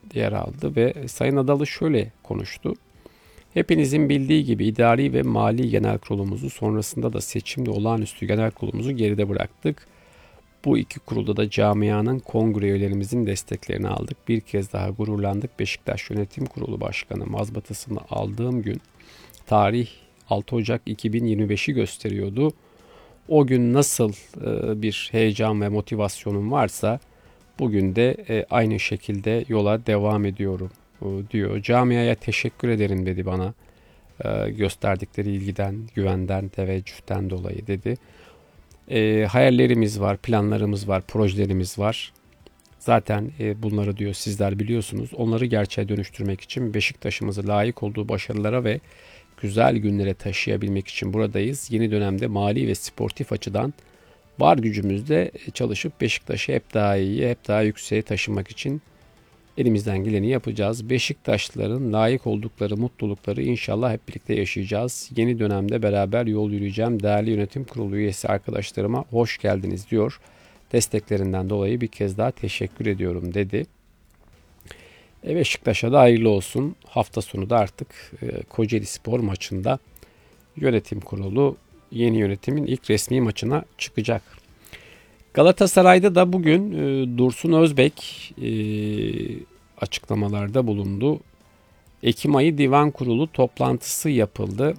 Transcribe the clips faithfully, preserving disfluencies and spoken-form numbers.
yer aldı ve Sayın Adalı şöyle konuştu. Hepinizin bildiği gibi idari ve mali genel kurulumuzu, sonrasında da seçimli olağanüstü genel kurulumuzu geride bıraktık. Bu iki kurulda da camianın, kongre üyelerimizin desteklerini aldık. Bir kez daha gururlandık. Beşiktaş Yönetim Kurulu Başkanı mazbatasını aldığım gün, tarih altı Ocak iki bin yirmi beşi gösteriyordu. O gün nasıl bir heyecan ve motivasyonum varsa bugün de aynı şekilde yola devam ediyorum diyor. Camiaya teşekkür ederim dedi bana. Gösterdikleri ilgiden, güvenden, teveccühten dolayı dedi. E, hayallerimiz var, planlarımız var, projelerimiz var. Zaten e, bunları diyor sizler biliyorsunuz. Onları gerçeğe dönüştürmek için Beşiktaş'ımızı layık olduğu başarılara ve güzel günlere taşıyabilmek için buradayız. Yeni dönemde mali ve sportif açıdan var gücümüzle çalışıp Beşiktaş'ı hep daha iyi, hep daha yükseğe taşımak için elimizden geleni yapacağız. Beşiktaşlıların layık oldukları mutlulukları inşallah hep birlikte yaşayacağız. Yeni dönemde beraber yol yürüyeceğim. Değerli yönetim kurulu üyesi arkadaşlarıma hoş geldiniz diyor. Desteklerinden dolayı bir kez daha teşekkür ediyorum dedi. E Beşiktaş'a da hayırlı olsun. Hafta sonu da artık e, Kocaeli Spor maçında yönetim kurulu yeni yönetimin ilk resmi maçına çıkacak. Galatasaray'da da bugün e, Dursun Özbek e, açıklamalarda bulundu. Ekim ayı Divan Kurulu toplantısı yapıldı.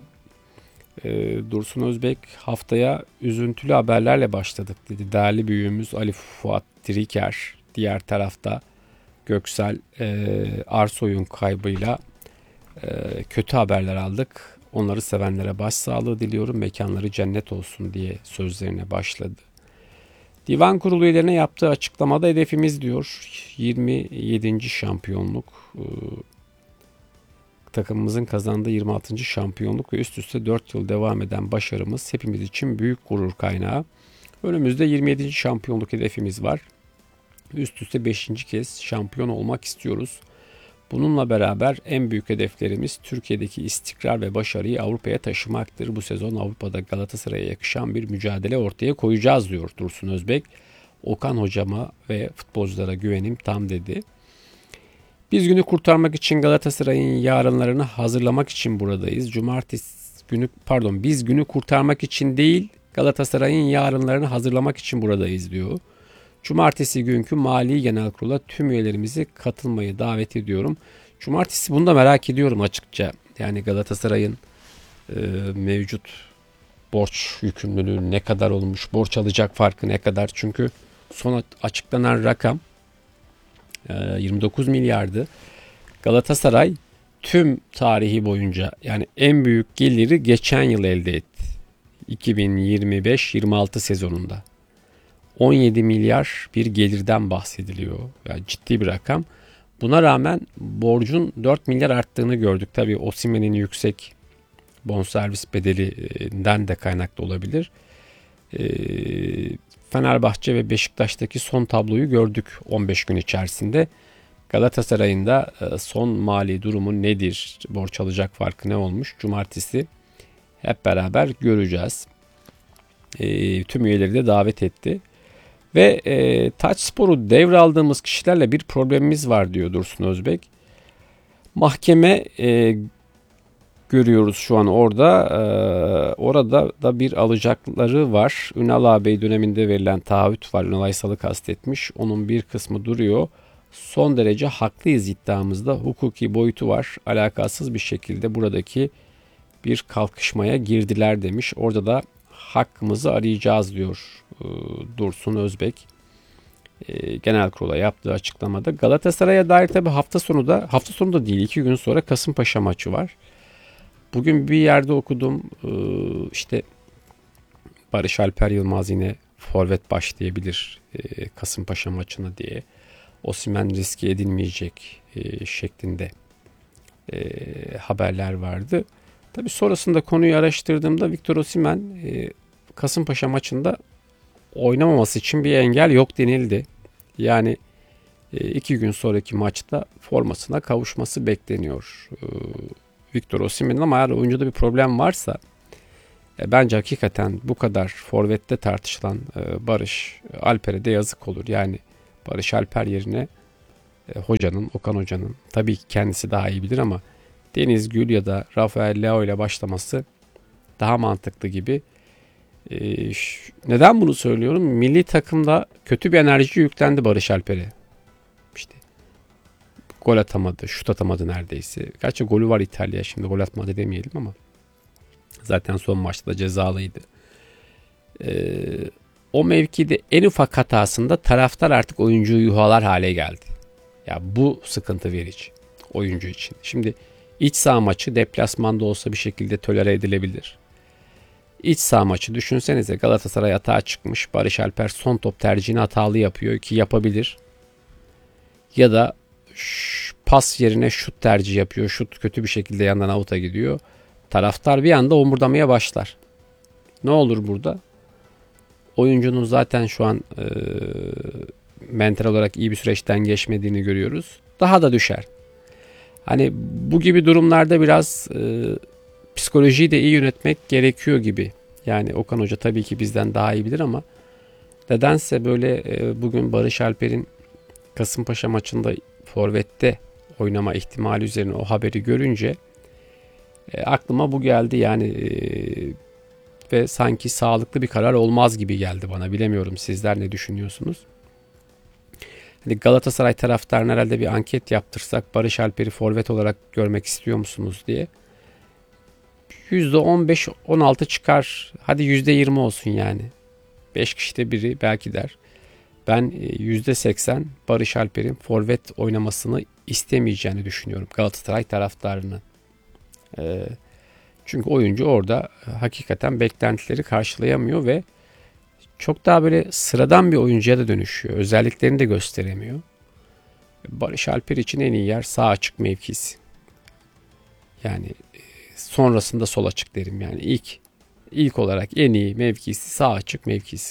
E, Dursun Özbek haftaya üzüntülü haberlerle başladık dedi. Değerli büyüğümüz Ali Fuat Diriker, diğer tarafta Göksel e, Arsoy'un kaybıyla e, kötü haberler aldık. Onları sevenlere başsağlığı diliyorum, mekanları cennet olsun diye sözlerine başladı. Divan Kurulu üyelerine yaptığı açıklamada hedefimiz diyor yirmi yedinci şampiyonluk, e, takımımızın kazandığı yirmi altıncı şampiyonluk ve üst üste dört yıl devam eden başarımız hepimiz için büyük gurur kaynağı. Önümüzde yirmi yedinci şampiyonluk hedefimiz var. Üst üste beşinci kez şampiyon olmak istiyoruz. Bununla beraber en büyük hedeflerimiz Türkiye'deki istikrar ve başarıyı Avrupa'ya taşımaktır. Bu sezon Avrupa'da Galatasaray'a yakışan bir mücadele ortaya koyacağız diyor Dursun Özbek. Okan hocama ve futbolculara güvenim tam dedi. Biz günü kurtarmak için Galatasaray'ın yarınlarını hazırlamak için buradayız. Cumartesi günü pardon biz günü kurtarmak için değil Galatasaray'ın yarınlarını hazırlamak için buradayız diyor. Cumartesi günkü Mali Genel Kurulu'na tüm üyelerimizi katılmayı davet ediyorum. Cumartesi bunu da merak ediyorum açıkça. Yani Galatasaray'ın e, mevcut borç yükümlülüğü ne kadar olmuş, borç alacak farkı ne kadar? Çünkü son açıklanan rakam e, yirmi dokuz milyardı. Galatasaray tüm tarihi boyunca yani en büyük geliri geçen yıl elde etti. iki bin yirmi beş yirmi altı sezonunda. on yedi milyar bir gelirden bahsediliyor. Yani ciddi bir rakam. Buna rağmen borcun dört milyar arttığını gördük. Tabii Osimhen'in yüksek bonservis bedelinden de kaynaklı olabilir. E, Fenerbahçe ve Beşiktaş'taki son tabloyu gördük on beş gün içerisinde. Galatasaray'ın da son mali durumu nedir? Borç alacak farkı ne olmuş? Cumartesi hep beraber göreceğiz. E, tüm üyeleri de davet etti. Ve e, Taçspor'u devraldığımız kişilerle bir problemimiz var diyor Dursun Özbek. Mahkeme e, görüyoruz şu an orada. E, orada da bir alacakları var. Ünal ağabey döneminde verilen taahhüt var. Ünal Aysal'ı kastetmiş. Onun bir kısmı duruyor. Son derece haklıyız iddiamızda. Hukuki boyutu var. Alakasız bir şekilde buradaki bir kalkışmaya girdiler demiş. Orada da hakkımızı arayacağız diyor e, Dursun Özbek. E, genel kurula yaptığı açıklamada. Galatasaray'a dair tabi hafta sonu da hafta sonu da değil iki gün sonra Kasımpaşa maçı var. Bugün bir yerde okudum e, işte Barış Alper Yılmaz yine forvet başlayabilir e, Kasımpaşa maçına diye. Osimhen riske edilmeyecek e, şeklinde e, haberler vardı. Tabii sonrasında konuyu araştırdığımda Victor Osimhen e, Kasımpaşa maçında oynamaması için bir engel yok denildi. Yani e, iki gün sonraki maçta formasına kavuşması bekleniyor e, Victor Osimhen'in, ama eğer oyuncuda bir problem varsa e, bence hakikaten bu kadar forvette tartışılan e, Barış Alper'e de yazık olur. Yani Barış Alper yerine e, hocanın, Okan Hoca'nın, tabii ki kendisi daha iyi bilir ama Deniz Gül ya da Rafael Leao ile başlaması daha mantıklı gibi. E, ş- neden bunu söylüyorum? Milli takımda kötü bir enerji yüklendi Barış Alper'e. İşte gol atamadı, şut atamadı neredeyse. Gerçi golü var İtalya, şimdi gol atmadı demeyelim ama zaten son maçta da cezalıydı. Ee, o mevkide en ufak hatasında taraftar artık oyuncuyu yuhalar hale geldi. Ya bu sıkıntı verici oyuncu için. Şimdi iç saha maçı deplasmanda olsa bir şekilde tolere edilebilir. İç saha maçı düşünsenize, Galatasaray hata çıkmış. Barış Alper son top tercihini hatalı yapıyor ki yapabilir. Ya da ş- pas yerine şut tercih yapıyor. Şut kötü bir şekilde yandan avuta gidiyor. Taraftar bir anda omurdamaya başlar. Ne olur burada? Oyuncunun zaten şu an e, mental olarak iyi bir süreçten geçmediğini görüyoruz. Daha da düşer. Hani bu gibi durumlarda biraz e, psikolojiyi de iyi yönetmek gerekiyor gibi. Yani Okan Hoca tabii ki bizden daha iyi bilir ama nedense böyle e, bugün Barış Alper'in Kasımpaşa maçında forvette oynama ihtimali üzerine o haberi görünce e, aklıma bu geldi. Yani e, ve sanki sağlıklı bir karar olmaz gibi geldi bana. Bilemiyorum, sizler ne düşünüyorsunuz? Hani Galatasaray taraftarına herhalde bir anket yaptırsak, Barış Alper'i forvet olarak görmek istiyor musunuz diye. yüzde on beş on altı çıkar. Hadi yüzde yirmi olsun yani. beş kişide biri belki der. Ben yüzde seksen Barış Alper'in forvet oynamasını istemeyeceğini düşünüyorum Galatasaray taraftarının. Ee, çünkü oyuncu orada hakikaten beklentileri karşılayamıyor ve çok daha böyle sıradan bir oyuncuya da dönüşüyor. Özelliklerini de gösteremiyor. Barış Alper için en iyi yer sağ açık mevkisi. Yani sonrasında sol açık derim. Yani ilk ilk olarak en iyi mevkisi sağ açık mevkisi.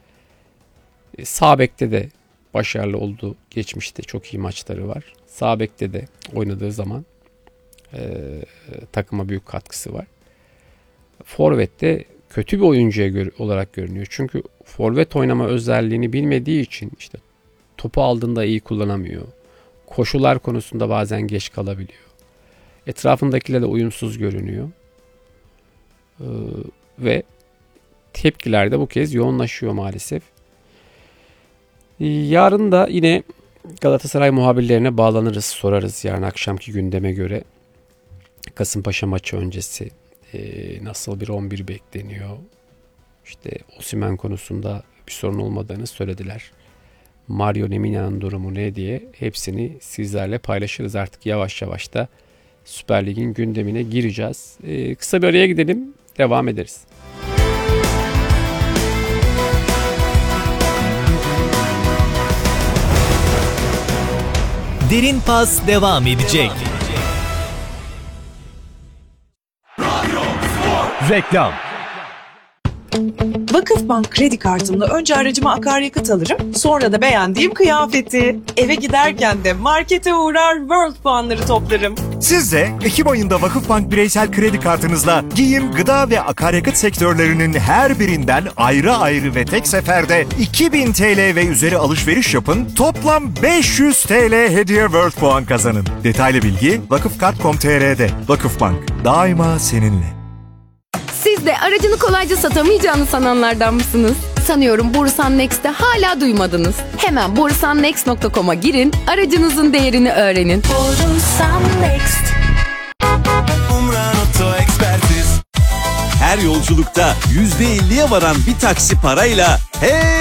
Sağ bekte de başarılı oldu. Geçmişte çok iyi maçları var. Sağ bekte de oynadığı zaman e, takıma büyük katkısı var. Forvet'te kötü bir oyuncuya gör, olarak görünüyor. Çünkü forvet oynama özelliğini bilmediği için işte topu aldığında iyi kullanamıyor. Koşular konusunda bazen geç kalabiliyor. Etrafındakilerle uyumsuz görünüyor. Ee, ve tepkiler de bu kez yoğunlaşıyor maalesef. Yarın da yine Galatasaray muhabirlerine bağlanırız, sorarız yarın akşamki gündeme göre. Kasımpaşa maçı öncesi e, nasıl bir on bir bekleniyor? İşte Osimhen konusunda bir sorun olmadığını söylediler. Mario Lemina'nın durumu ne diye hepsini sizlerle paylaşırız. Artık yavaş yavaş da Süper Lig'in gündemine gireceğiz. E, kısa bir araya gidelim, devam ederiz. Derin Pas devam edecek. Reklam. Vakıfbank kredi kartımla önce aracıma akaryakıt alırım, sonra da beğendiğim kıyafeti. Eve giderken de markete uğrar, World puanları toplarım. Siz de Ekim ayında Vakıfbank bireysel kredi kartınızla giyim, gıda ve akaryakıt sektörlerinin her birinden ayrı ayrı ve tek seferde iki bin TL ve üzeri alışveriş yapın, toplam beş yüz TL hediye World puan kazanın. Detaylı bilgi vakıfkart nokta com nokta tr'de. Vakıfbank, daima seninle. Siz de aracını kolayca satamayacağını sananlardan mısınız? Sanıyorum Borusan Next'te hala duymadınız. Hemen borusan next nokta com'a girin, aracınızın değerini öğrenin. Borusan Next. Umran Oto Ekspertiz. Her yolculukta yüzde elliye varan bir taksi parayla hey